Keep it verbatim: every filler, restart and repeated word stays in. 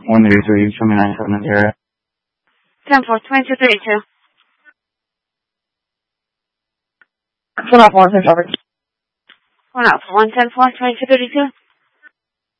one three three, show me nine seven zero. ten four, twenty-two thirty-two. One out four, six over. One out for one ten four, twenty-two thirty-two.